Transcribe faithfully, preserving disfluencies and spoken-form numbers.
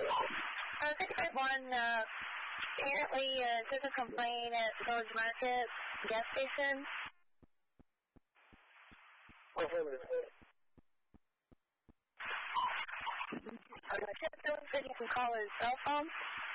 Uh, six five one, uh, apparently, uh, there's a complaint at Village Market gas station. Wait a minute. Uh, Chip said you can call his cell phone.